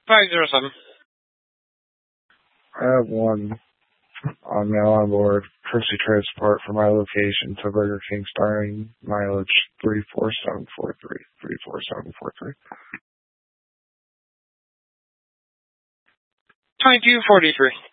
507. I have one on mail on board, courtesy transport from my location to Burger King, starting mileage 34743. 34743. 2243.